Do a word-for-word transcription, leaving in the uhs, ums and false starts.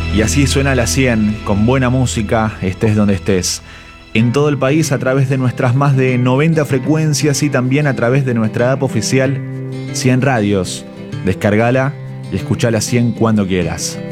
Y así suena la cien, con buena música, estés donde estés. En todo el país a través de nuestras más de noventa frecuencias y también a través de nuestra app oficial cien Radios. Descargala y escuchala cien cuando quieras.